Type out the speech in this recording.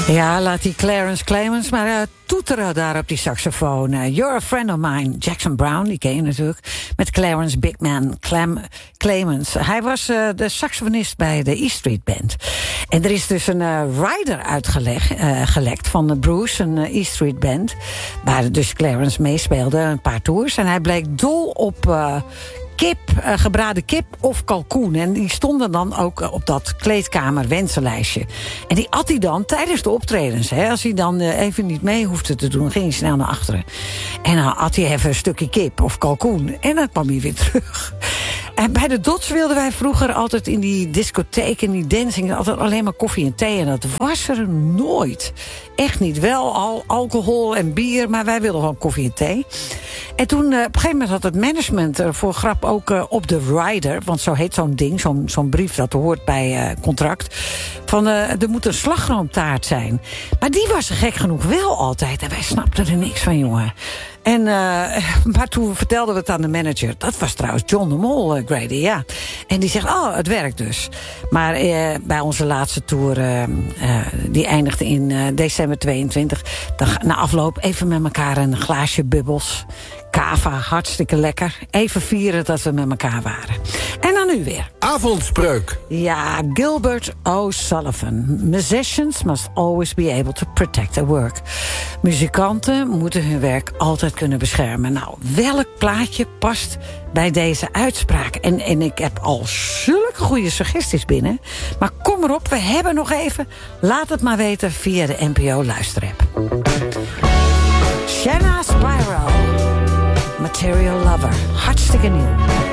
Ja, laat die Clarence Clemons maar toeteren daar op die saxofoon. You're a Friend of Mine. Jackson Browne, die ken je natuurlijk. Met Clarence Big Man Clemons. Hij was de saxofonist bij de E Street Band. En er is dus een rider uitgelekt van Bruce, een E Street Band. Waar dus Clarence meespeelde, een paar tours. En hij bleek dol op gebraden kip of kalkoen. En die stonden dan ook op dat kleedkamer wensenlijstje. En die at hij dan tijdens de optredens. Hè. Als hij dan even niet mee hoefde te doen, ging hij snel naar achteren. En dan at hij even een stukje kip of kalkoen. En dan kwam hij weer terug. En bij de Dots wilden wij vroeger altijd in die discotheek, in die dancing, altijd alleen maar koffie en thee. En dat was er nooit. Echt niet. Wel al alcohol en bier, maar wij wilden gewoon koffie en thee. En toen, op een gegeven moment had het management voor grap ook op de rider, want zo heet zo'n ding, zo'n brief dat hoort bij contract, van er moet een slagroomtaart zijn. Maar die was er gek genoeg wel altijd. En wij snapten er niks van, jongen. En, maar toen vertelden we het aan de manager. Dat was trouwens John de Mol, Grady, ja. En die zegt, het werkt dus. Maar bij onze laatste tour, die eindigde in december 22... dan na afloop even met elkaar een glaasje bubbels. Kava, hartstikke lekker. Even vieren dat we met elkaar waren. En dan nu weer. Avondspreuk. Ja, Gilbert O'Sullivan. Musicians must always be able to protect their work. Muzikanten moeten hun werk altijd kunnen beschermen. Nou, welk plaatje past bij deze uitspraak? En ik heb al zulke goede suggesties binnen. Maar kom erop, we hebben nog even. Laat het maar weten via de NPO Luisterapp. Shanna Spiral. Material Lover. Hartstikke nieuw.